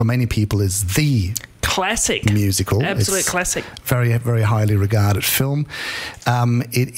for many people is the classic musical. Absolute classic. Very, very highly regarded film. It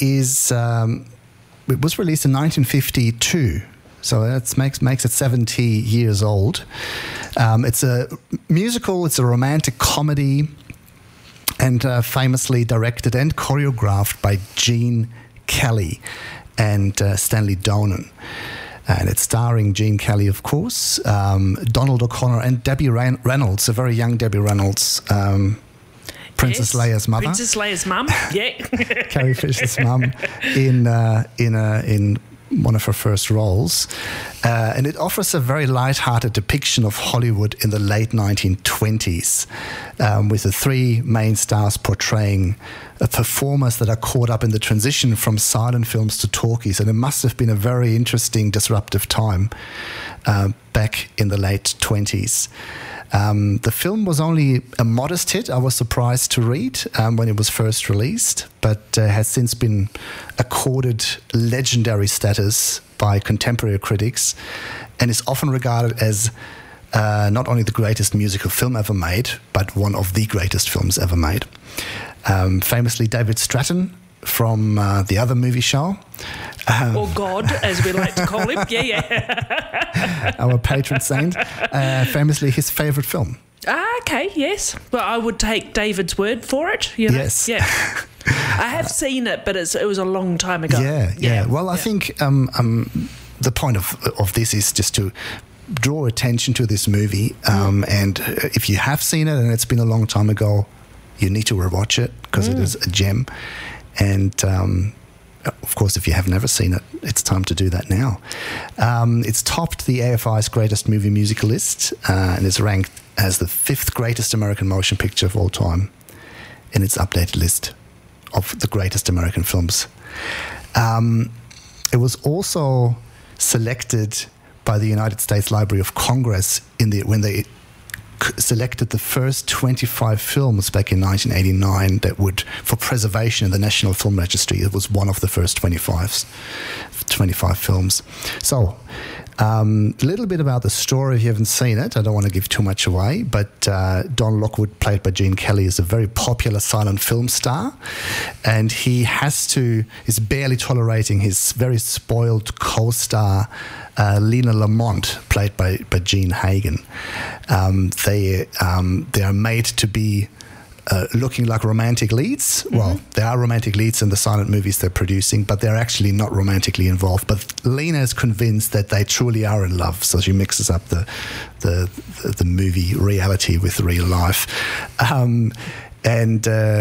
was released in 1952. So that makes it 70 years old. It's a musical, it's a romantic comedy, and famously directed and choreographed by Gene Kelly and Stanley Donen. And it's starring Gene Kelly, of course, Donald O'Connor and Debbie Reynolds, a very young Debbie Reynolds, Princess Leia's mother. Princess Leia's mum, yeah. Carrie Fisher's mum in one of her first roles. And it offers a very light-hearted depiction of Hollywood in the late 1920s, with the three main stars portraying performers that are caught up in the transition from silent films to talkies. And it must have been a very interesting, disruptive time back in the late 20s. The film was only a modest hit, I was surprised to read, when it was first released, but has since been accorded legendary status by contemporary critics and is often regarded as not only the greatest musical film ever made, but one of the greatest films ever made. Famously, David Stratton from The Other Movie Show. Or God, as we like to call him. Yeah. Our patron saint. Famously, his favourite film. Okay, yes. Well, I would take David's word for it. You know? Yes. Yeah. I have seen it, but it was a long time ago. Yeah. Well, I think the point of this is just to draw attention to this movie. And if you have seen it and it's been a long time ago, you need to rewatch it because it is a gem. And of course, if you have never seen it, it's time to do that now. It's topped the AFI's greatest movie musical list and is ranked as the 5th greatest American motion picture of all time in its updated list of the greatest American films. It was also selected by the United States Library of Congress when they selected the first 25 films back in 1989 that would, for preservation in the National Film Registry. It was one of the first 25 films. So, a little bit about the story if you haven't seen it. I don't want to give too much away, but Don Lockwood, played by Gene Kelly, is a very popular silent film star, and he is barely tolerating his very spoiled co-star Lena Lamont, played by Gene Hagen. They are made to be looking like romantic leads. Well, they are romantic leads in the silent movies they're producing, but they're actually not romantically involved. But Lena is convinced that they truly are in love, so she mixes up the movie reality with real life. And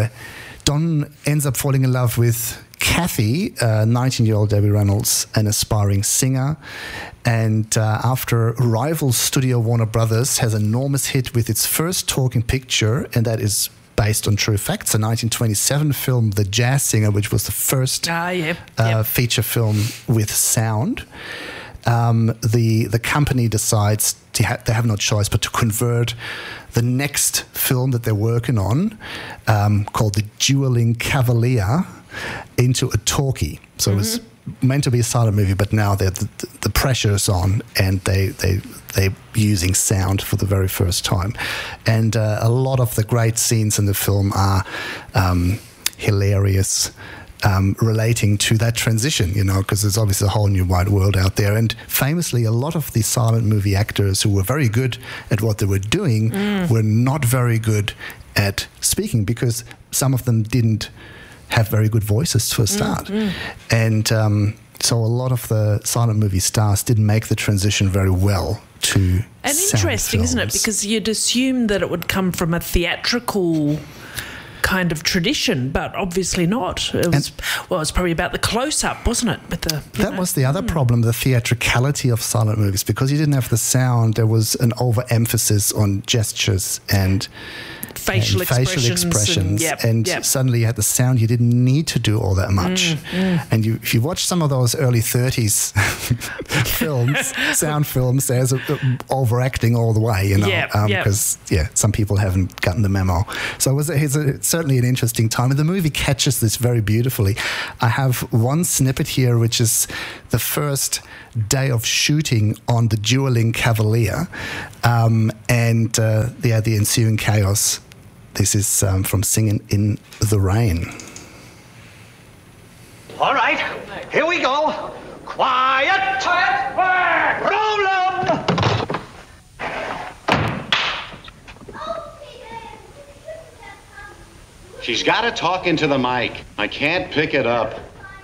Don ends up falling in love with Kathy, 19-year-old Debbie Reynolds, an aspiring singer. And after rival studio Warner Brothers has an enormous hit with its first talking picture, and that is based on true facts, a 1927 film, The Jazz Singer, which was the first feature film with sound. The company decides they have no choice but to convert the next film that they're working on, called The Dueling Cavalier, into a talkie. So it was meant to be a silent movie, but now the pressure's on, and they're using sound for the very first time. And a lot of the great scenes in the film are hilarious, relating to that transition, because there's obviously a whole new wide world out there. And famously, a lot of the silent movie actors who were very good at what they were doing were not very good at speaking, because some of them didn't have very good voices for a start. And so a lot of the silent movie stars didn't make the transition very well to And sound interesting, films. isn't it? Because you'd assume that it would come from a theatrical kind of tradition, but obviously not. It was probably about the close-up, wasn't it? That was the other problem, the theatricality of silent movies. Because you didn't have the sound, there was an overemphasis on gestures and facial expressions. And suddenly you had the sound, you didn't need to do all that much. And if you watch some of those early 30s films, sound films, there's overacting all the way, because some people haven't gotten the memo. So it's certainly an interesting time, and the movie catches this very beautifully. I have one snippet here, which is the first day of shooting on the dueling Cavalier, and the ensuing chaos. This is from Singing in the Rain. All right, here we go. Quiet! Quiet! Roll 'em! She's got to talk into the mic. I can't pick it up.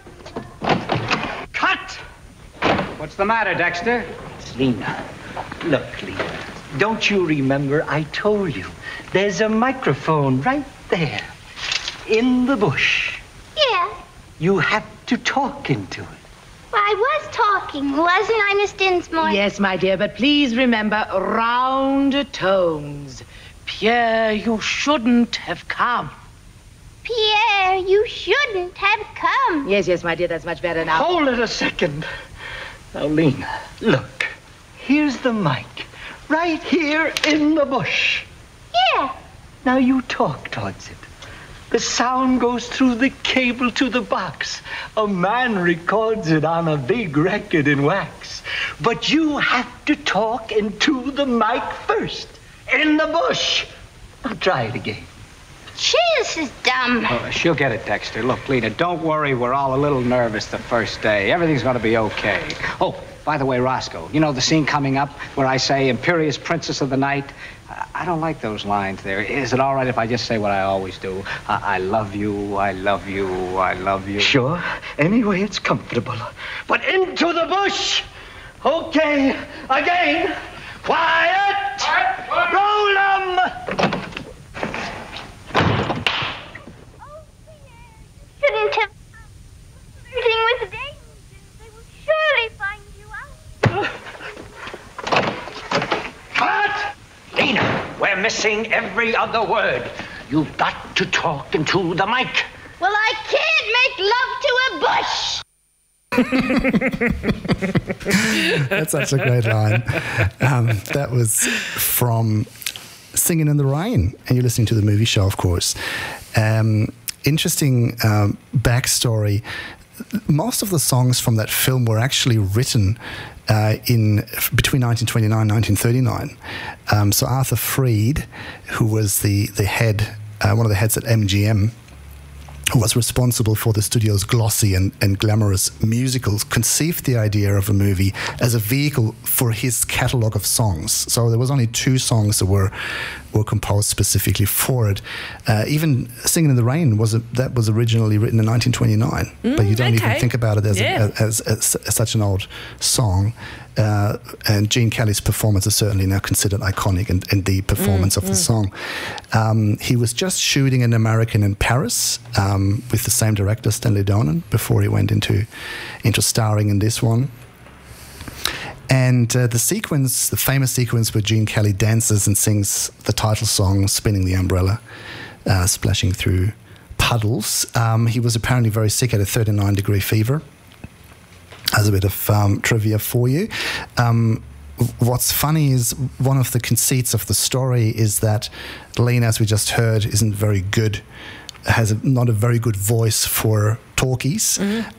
Cut! What's the matter, Dexter? It's Lena. Look, Lena, don't you remember I told you there's a microphone right there in the bush? Yeah. You have to talk into it. Well, I was talking, wasn't I, Miss Dinsmore? Yes, my dear, but please remember round tones. Pierre, you shouldn't have come. Pierre, you shouldn't have come. Yes, my dear, that's much better now. Hold it a second. Now, Lena, look. Here's the mic. Right here in the bush. Yeah. Now you talk towards it. The sound goes through the cable to the box. A man records it on a big record in wax. But you have to talk into the mic first. In the bush. Now try it again. Gee, this is dumb. Oh, she'll get it, Dexter. Look, Lena, don't worry. We're all a little nervous the first day. Everything's going to be okay. Oh, by the way, Roscoe, you know the scene coming up where I say Imperious Princess of the Night? I don't like those lines there. Is it all right if I just say what I always do? I love you, I love you, I love you. Sure. Anyway, it's comfortable. But into the bush. Okay. Again. Quiet. Roll 'em. Shouldn't have flirting with dangers. They will surely find you out. Cut! Lena, we're missing every other word. You've got to talk into the mic. Well, I can't make love to a bush. That's such a great line. That was from Singing in the Rain, and you're listening to the movie show, of course. Interesting backstory. Most of the songs from that film were actually written in between 1929 and 1939. So Arthur Freed, who was the head, one of the heads at MGM, who was responsible for the studio's glossy and glamorous musicals, conceived the idea of a movie as a vehicle for his catalogue of songs. So there was only 2 songs that were composed specifically for it. Even Singing in the Rain was originally written in 1929, but you don't even think about it as such an old song. And Gene Kelly's performance is certainly now considered iconic, and the performance of the song. He was just shooting an American in Paris with the same director, Stanley Donen, before he went into starring in this one. And the famous sequence where Gene Kelly dances and sings the title song, Spinning the Umbrella, splashing through puddles. He was apparently very sick, had a 39-degree fever. As a bit of trivia for you. What's funny is one of the conceits of the story is that Lena, as we just heard, isn't very good, has not a very good voice for talkies.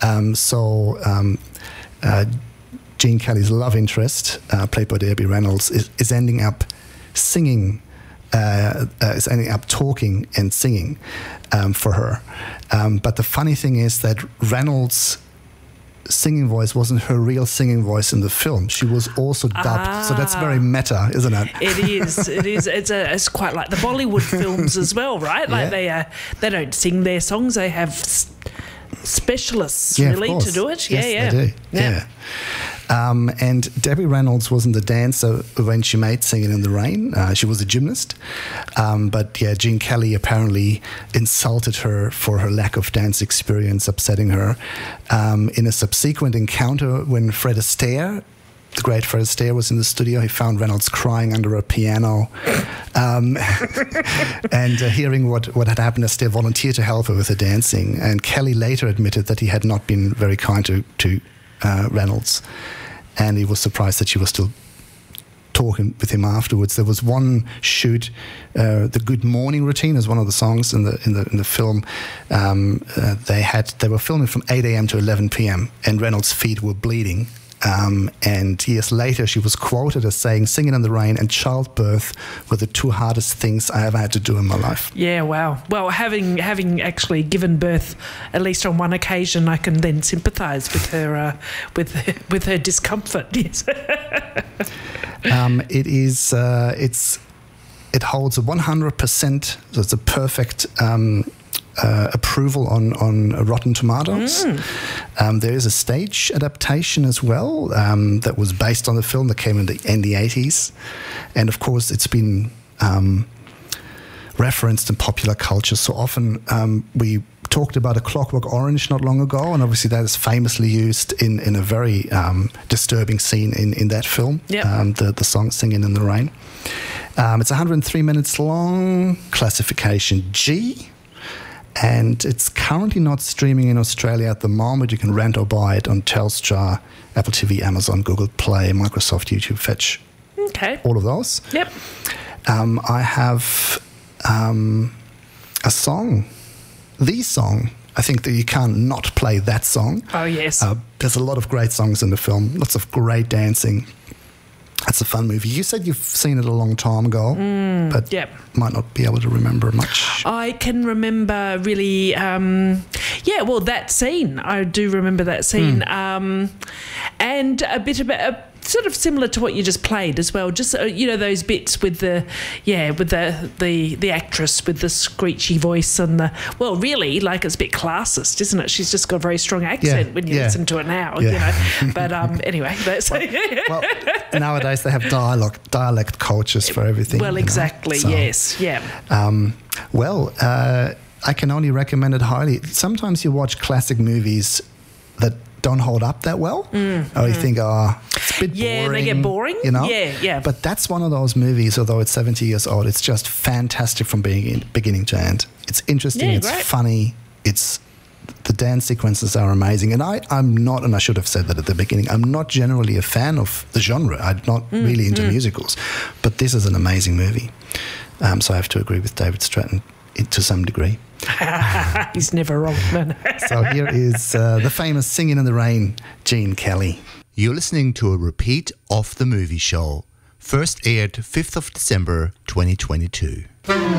Gene Kelly's love interest, played by Debbie Reynolds, is ending up singing, is ending up talking and singing for her. But the funny thing is that Reynolds' singing voice wasn't her real singing voice in the film. She was also dubbed. So that's very meta, isn't it? It is. It's quite like the Bollywood films as well, right? Like they don't sing their songs. They have specialists really to do it. Yes, they do. Yeah. And Debbie Reynolds wasn't a dancer when she made Singing in the Rain. She was a gymnast. But Gene Kelly apparently insulted her for her lack of dance experience, upsetting her. In a subsequent encounter when Fred Astaire, the great Fred Astaire, was in the studio, he found Reynolds crying under a piano. And hearing what had happened, Astaire volunteered to help her with the dancing. And Kelly later admitted that he had not been very kind to Reynolds. And he was surprised that she was still talking with him afterwards. There was one shoot, the Good Morning Routine is one of the songs in the film. They were filming from 8 a.m. to 11 p.m. and Reynolds' feet were bleeding. And years later, she was quoted as saying, "Singing in the Rain and childbirth were the two hardest things I ever had to do in my life." Yeah, wow. Well, having actually given birth, at least on one occasion, I can then sympathise with her with her discomfort. Yes. It holds a 100%. So it's a perfect. Approval on Rotten Tomatoes. There is a stage adaptation as well that was based on the film that came in the 80s, and of course it's been referenced in popular culture so often. We talked about A Clockwork Orange not long ago, and obviously that is famously used in a very disturbing scene in that film. Yep. The song "Singing in the Rain." It's 103 minutes long, classification G. And it's currently not streaming in Australia at the moment. You can rent or buy it on Telstra, Apple TV, Amazon, Google Play, Microsoft, YouTube, Fetch. Okay. All of those. Yep. I have a song. The song. I think that you can't not play that song. Oh, yes. There's a lot of great songs in the film. Lots of great dancing. It's a fun movie. You said you've seen it a long time ago, but might not be able to remember much. I can remember really, that scene. I do remember that scene. And a bit about sort of similar to what you just played as well. Just those bits with the actress with the screechy voice and really like it's a bit classist, isn't it? She's just got a very strong accent when you listen to it now. But anyway, that's well, nowadays they have dialect cultures for everything. Well, exactly. So, yes. Yeah. I can only recommend it highly. Sometimes you watch classic movies that don't hold up that well, or you think, it's a bit boring. Yeah, they get boring. Yeah. But that's one of those movies, although it's 70 years old, it's just fantastic from beginning to end. It's interesting, it's funny, the dance sequences are amazing. And I'm not, and I should have said that at the beginning, I'm not generally a fan of the genre. I'm not really into musicals, but this is an amazing movie. So I have to agree with David Stratton to some degree. He's never wrong, man. So here is the famous Singing in the Rain, Gene Kelly. You're listening to a repeat of The Movie Show. First aired 5th of December 2022.